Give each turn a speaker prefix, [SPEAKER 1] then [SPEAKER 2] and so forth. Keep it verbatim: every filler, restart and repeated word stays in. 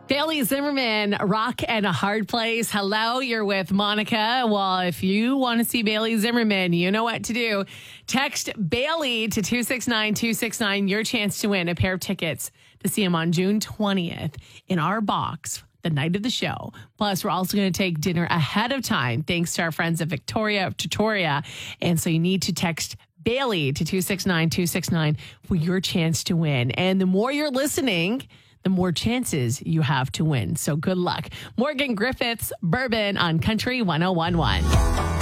[SPEAKER 1] Bailey Zimmerman, Rock and a Hard Place. Hello, you're with Monica. Well, if you want to see Bailey Zimmerman, you know what to do. Text Bailey to two six nine two six nine, your chance to win a pair of tickets to see him on June twentieth in our box, the night of the show. Plus, we're also going to take dinner ahead of time, thanks to our friends at Victoria of Tutoria. And so you need to text Bailey to two six nine two six nine for your chance to win. And the more you're listening, the more chances you have to win. So good luck. Morgan Griffiths, Bourbon on Country one oh one one.